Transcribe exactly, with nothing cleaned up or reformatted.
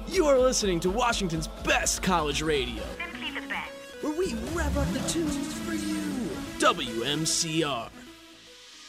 You are listening to Washington's best college radio. Simply the best. Where we rev up the tunes for you. W M C R.